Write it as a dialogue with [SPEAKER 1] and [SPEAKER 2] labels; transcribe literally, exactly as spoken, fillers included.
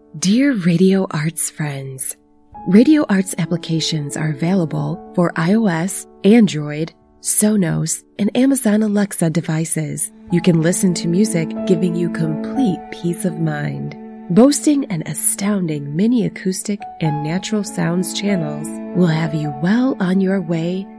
[SPEAKER 1] Dear Radio Arts friends, Radio Arts applications are available for iOS, Android, Sonos, and Amazon Alexa devices. You can listen to music giving you complete peace of mind. Boasting an astounding mini acoustic and natural sounds channels will have you well on your way